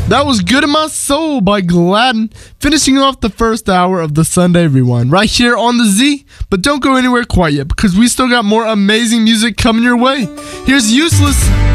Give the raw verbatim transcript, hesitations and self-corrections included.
That was Good in My Soul by Gladden, finishing off the first hour of the Sunday Rewind right here on the Z. But don't go anywhere quite yet, because we still got more amazing music coming your way. Here's Useless